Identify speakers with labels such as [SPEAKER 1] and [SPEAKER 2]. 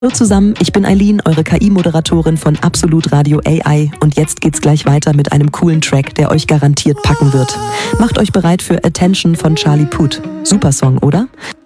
[SPEAKER 1] Hallo zusammen, ich bin Eileen, eure KI-Moderatorin von Absolut Radio AI und jetzt geht's gleich weiter mit einem coolen Track, der euch garantiert packen wird. Macht euch bereit für Attention von Charlie Puth. Super Song, oder?